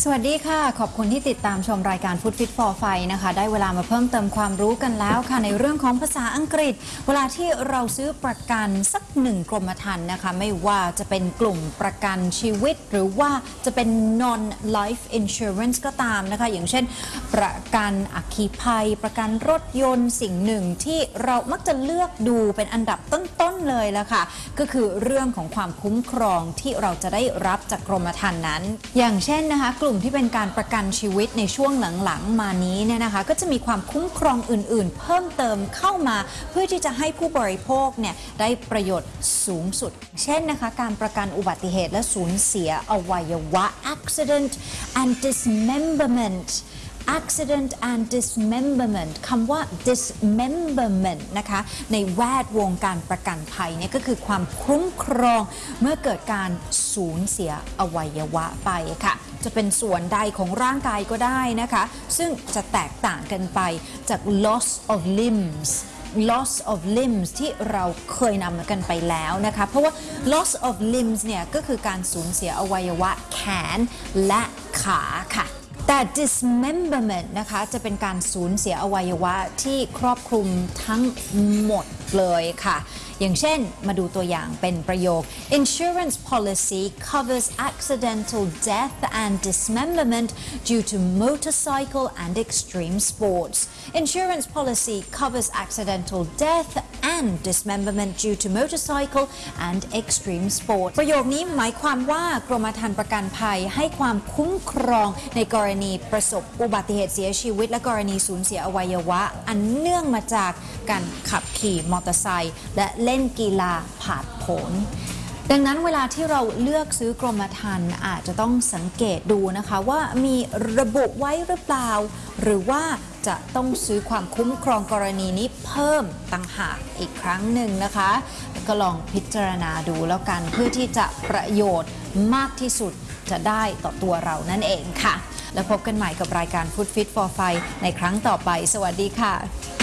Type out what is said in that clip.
วัสดีค่ะขอบคุณที่ติดตามชมรายการ Food Fit for Fight นะคะได้เวลามาเพิ่มเติมความรู้กันแล้วค่ะในเรื่องของภาษาอังกฤษเวลาที่เราซื้อประกันสัก1กรมธรรม์นะคะไม่ว่าจะเป็นกลุ่มประกันชีวิตหรือว่าจะเป็น non life insurance ก็ตามนะคะอย่างเช่นประกันอัคคีภัยประกันรถยนต์สิ่งหนึ่งที่เรามักจะเลือกดูเป็นอันดับต้นๆเลยละค่ะก็คือเรื่องของความคุ้มครองที่เราจะได้รับจากกรมธรรม์นั้นอย่างเช่นนะคะกลุ่มที่เป็นการประกันชีวิตในช่วงหลังๆมานี้เนี่ยนะคะก็จะมีความคุ้มครองอื่นๆเพิ่มเติมเข้ามาเพื่อที่จะให้ผู้บริโภคเนี่ยได้ประโยชน์สูงสุดเช่นนะคะการประกันอุบัติเหตุและสูญเสียอวัยวะ accident and dismemberment accident and dismemberment คำว่า dismemberment นะคะในแวดวงการประกันภัยเนี่ยก็คือความคุ้มครองเมื่อเกิดการสูญเสียอวัยวะไปค่ะจะเป็นส่วนใดของร่างกายก็ได้นะคะซึ่งจะแตกต่างกันไปจาก loss of limbs ที่เราเคยนำกันไปแล้วนะคะเพราะว่า loss of limbs เนี่ยก็คือการสูญเสียอวัยวะแขนและขาค่ะแต่ dismemberment นะคะจะเป็นการสูญเสียอวัยวะที่ครอบคลุมทั้งหมดเลยค่ะอย่างเช่นมาดูตัวอย่างเป็นประโยค Insurance policy covers accidental death and dismemberment due to motorcycle and extreme sports. Insurance policy covers accidental death and dismemberment due to motorcycle and extreme sports. ประโยคนี้หมายความว่ากรมธรรม์ประกันภัยให้ความคุ้มครองในกรณีประสบอุบัติเหตุเสียชีวิตและกรณีสูญเสียอวัยวะอันเนื่องมาจากการขับขี่มอเตอร์ไซค์และเล่นกีฬาผาดโผนดังนั้นเวลาที่เราเลือกซื้อกรมธรรม์อาจจะต้องสังเกตดูนะคะว่ามีระบุไว้หรือเปล่าหรือว่าจะต้องซื้อความคุ้มครองกรณีนี้เพิ่มต่างหากอีกครั้งหนึ่งนะคะก็ลองพิจารณาดูแล้วกันเพื่อที่จะประโยชน์มากที่สุดจะได้ต่อตัวเรานั่นเองค่ะแล้วพบกันใหม่กับรายการ Food Fit for Fight ในครั้งต่อไปสวัสดีค่ะ